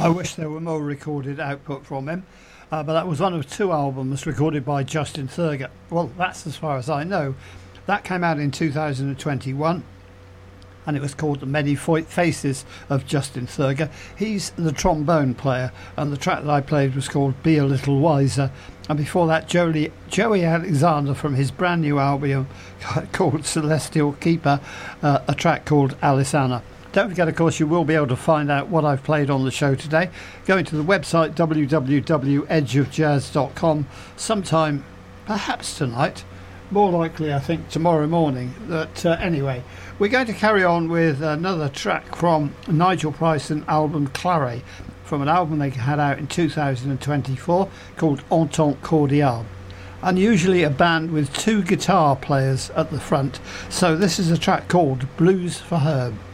I wish there were more recorded output from him, but that was one of two albums recorded by Justin Thurger. Well, that's as far as I know. That came out in 2021, and it was called The Many Faces of Justin Thurger. He's the trombone player, and the track that I played was called Be a Little Wiser. And before that, Joey Alexander from his brand new album called Celestial Keeper, a track called Alisana. Don't forget, of course, you will be able to find out what I've played on the show today going to the website www.edgeofjazz.com sometime, perhaps tonight, more likely I think tomorrow morning. But anyway, we're going to carry on with another track from Nigel Price album Claret, from an album they had out in 2024 called Entente Cordiale. Unusually a band with two guitar players at the front, so this is a track called Blues for Herb.